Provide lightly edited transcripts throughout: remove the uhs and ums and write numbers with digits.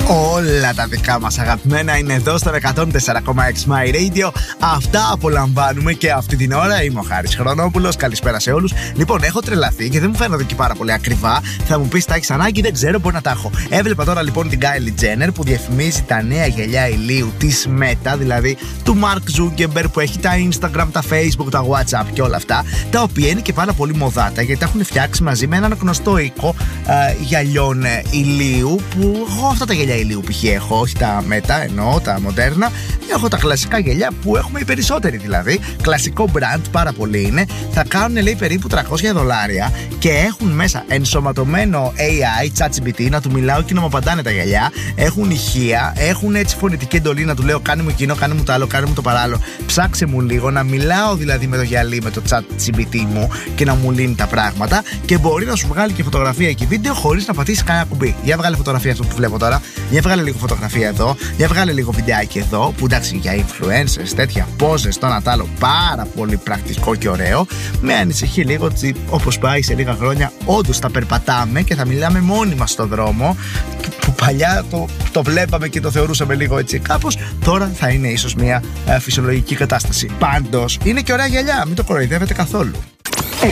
Όλα τα δικά μας αγαπημένα είναι εδώ στο 104,6 My Radio. Αυτά απολαμβάνουμε και αυτή την ώρα. Είμαι ο Χάρης Χρονόπουλος. Καλησπέρα σε όλους. Λοιπόν, έχω τρελαθεί και δεν μου φαίνονται και πάρα πολύ ακριβά. Θα μου πεις, τα έχεις ανάγκη? Δεν ξέρω, μπορεί να τα έχω. Έβλεπα τώρα λοιπόν την Kylie Jenner που διαφημίζει τα νέα γυαλιά ηλίου της Meta, δηλαδή του Mark Zuckerberg, που έχει τα Instagram, τα Facebook, τα WhatsApp και όλα αυτά. Τα οποία είναι και πάρα πολύ μοδάτα, γιατί τα έχουν φτιάξει μαζί με έναν γνωστό οίκο γυαλιών ηλίου. Που εγώ αυτά τα γυαλιά ηλίου π.χ. έχω, όχι τα Meta, εννοώ τα μοντέρνα. Έχω τα κλασικά γυαλιά που έχουμε οι περισσότεροι δηλαδή. Κλασικό brand, πάρα πολύ είναι. Θα κάνουν, λέει, περίπου $300 και έχουν μέσα ενσωματωμένο AI, ChatGPT, να του μιλάω και να μου απαντάνε τα γυαλιά. Έχουν ηχεία, έχουν έτσι φωνητική εντολή να του λέω: κάνε μου εκείνο, κάνε μου το άλλο, κάνε μου το παράλληλο. Ψάξε μου λίγο, να μιλάω δηλαδή με το γυαλί, με το ChatGPT μου και να μου λύνει τα πράγματα. Και μπορεί να σου βγάλει και φωτογραφία και βίντεο χωρίς να πατήσει κανένα κουμπί. Για βγάλε φωτογραφία αυτό που βλέπω τώρα. Για βγάλε λίγο φωτογραφία εδώ. Για βγάλε λίγο βιντεάκι εδώ. Που εντάξει, για influencers, τέτοια poses, το ένα τ' άλλο, πάρα πολύ πρακτικό και ωραίο. Με ανησυχεί λίγο ότι όπως πάει σε λίγα χρόνια, όντως θα περπατάμε και θα μιλάμε μόνοι μας στον δρόμο. Που παλιά το βλέπαμε και το θεωρούσαμε λίγο έτσι κάπως. Τώρα θα είναι ίσως μια φυσιολογική κατάσταση. Πάντως είναι και ωραία γυαλιά, μην το κοροϊδεύετε καθόλου. 104,6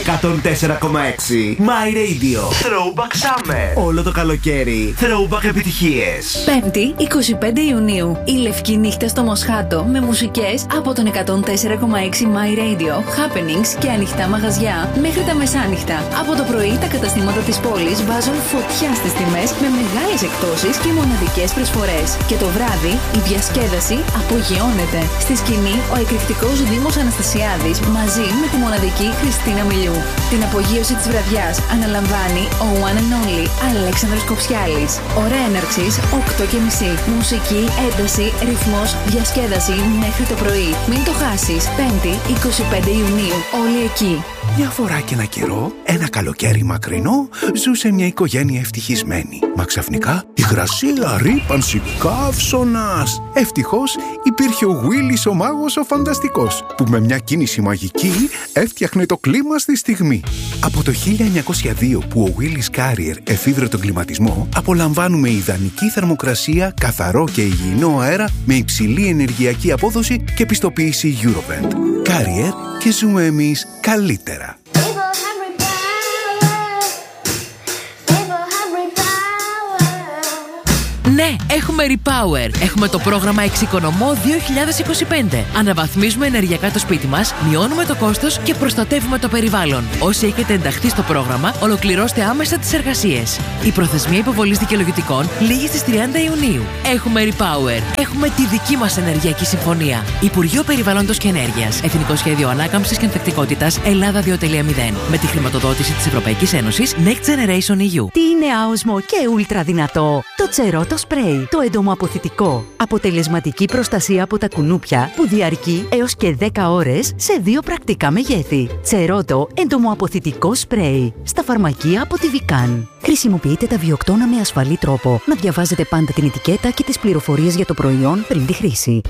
My Radio Throwback Summer. Όλο το καλοκαίρι Throwback επιτυχίες. Πέμπτη 25 Ιουνίου. Η λευκή νύχτα στο Μοσχάτο με μουσικές από τον 104,6 My Radio, happenings και ανοιχτά μαγαζιά μέχρι τα μεσάνυχτα. Από το πρωί τα καταστήματα της πόλης βάζουν φωτιά στις τιμές με μεγάλες εκπτώσεις και μοναδικές προσφορές. Και το βράδυ η διασκέδαση απογειώνεται. Στη σκηνή ο εκρηκτικός Δήμος Αναστασιάδης μαζί με τη μοναδική Χριστίνα Μιλιού. Την απογείωση της βραδιάς αναλαμβάνει ο one and only Αλέξανδρος Κοψιάλης. Ώρα έναρξης 8:30. Μουσική, ένταση, ρυθμός, διασκέδαση μέχρι το πρωί. Μην το χάσεις. 5η 25 Ιουνίου. Όλοι εκεί. Μια φορά και ένα καιρό, ένα καλοκαίρι μακρινό, ζούσε μια οικογένεια ευτυχισμένη. Μα ξαφνικά υγρασία, ρύπανση, καύσωνας. Ευτυχώς υπήρχε ο Γουίλης ο μάγος ο φανταστικός, που με μια κίνηση μαγική έφτιαχνε το κλίμα στη στιγμή. Από το 1902 που ο Γουίλης Κάριερ εφήβρε τον κλιματισμό, απολαμβάνουμε ιδανική θερμοκρασία, καθαρό και υγιεινό αέρα με υψηλή ενεργειακή απόδοση και πιστοποίηση Eurovent. Κάριερ, και ζούμε εμείς καλύτερα. Ναι, έχουμε Repower. Έχουμε το πρόγραμμα Εξοικονομώ 2025. Αναβαθμίζουμε ενεργειακά το σπίτι μας, μειώνουμε το κόστος και προστατεύουμε το περιβάλλον. Όσοι έχετε ενταχθεί στο πρόγραμμα, ολοκληρώστε άμεσα τις εργασίες. Η προθεσμία υποβολής δικαιολογητικών λήγει στις 30 Ιουνίου. Έχουμε Repower. Έχουμε τη δική μας ενεργειακή συμφωνία. Υπουργείο Περιβάλλοντος και Ενέργειας. Εθνικό Σχέδιο Ανάκαμψης και Ανθεκτικότητας Ελλάδα 2.0. Με τη χρηματοδότηση της Ευρωπαϊκής Ένωσης Next Generation EU. Τι είναι άοσμο και ούλτρα δυνατό? Το Τσερότο Spray, το εντομοαποθητικό. Αποτελεσματική προστασία από τα κουνούπια που διαρκεί έως και 10 ώρες σε 2 πρακτικά μεγέθη. Τσερότο εντομοαποθητικό σπρέι. Στα φαρμακεία από τη Βικάν. Χρησιμοποιείτε τα βιοκτώνα με ασφαλή τρόπο. Να διαβάζετε πάντα την ετικέτα και τις πληροφορίες για το προϊόν πριν τη χρήση.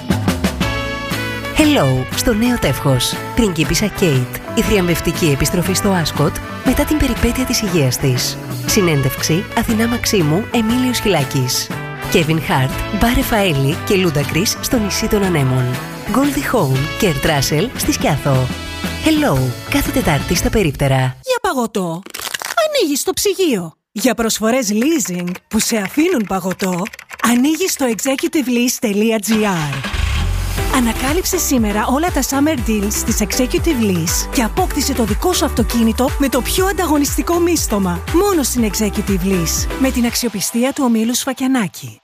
Hello, στο νέο τεύχος. Πριγκίπισσα Κέιτ, η θριαμβευτική επιστροφή στο Άσκοτ μετά την περιπέτεια της υγείας της. Συνέντευξη Αθηνά Μαξίμου, Εμίλιος Χιλάκης. Κέβιν Χάρτ, Μπάρε Φαέλη και Λούντακρις στο νησί των Ανέμων. Γκόλδι Χόουν και Ερτ Ράσελ στη Σκιάθο. Hello, κάθε Τετάρτη στα περίπτερα. Για παγωτό, ανοίγεις το ψυγείο. Για προσφορές leasing που σε αφήνουν παγωτό, ανοίγεις το executivelease.gr. Ανακάλυψε σήμερα όλα τα summer deals της Executive Lease και απόκτησε το δικό σου αυτοκίνητο με το πιο ανταγωνιστικό μίστομα. Μόνο στην Executive Lease, με την αξιοπιστία του ομίλου Σφακιανάκη.